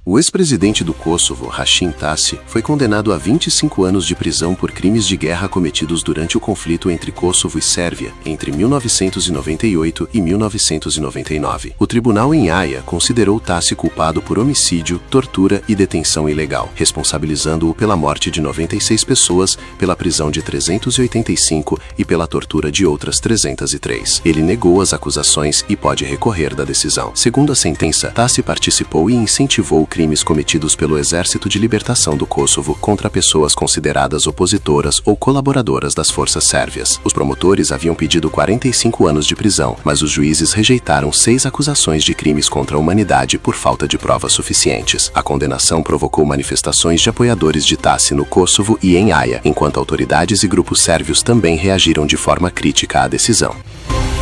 O ex-presidente do Kosovo, Hashim Thaçi, foi condenado a 25 anos de prisão por crimes de guerra cometidos durante o conflito entre Kosovo e Sérvia, entre 1998 e 1999. O tribunal em Haia considerou Thaçi culpado por homicídio, tortura e detenção ilegal, responsabilizando-o pela morte de 96 pessoas, pela prisão de 385 e pela tortura de outras 303. Ele negou as acusações e pode recorrer da decisão. Segundo a sentença, Thaçi participou e incentivou crimes cometidos pelo Exército de Libertação do Kosovo contra pessoas consideradas opositoras ou colaboradoras das forças sérvias. Os promotores haviam pedido 45 anos de prisão, mas os juízes rejeitaram 6 acusações de crimes contra a humanidade por falta de provas suficientes. A condenação provocou manifestações de apoiadores de Thaçi no Kosovo e em Haia, enquanto autoridades e grupos sérvios também reagiram de forma crítica à decisão.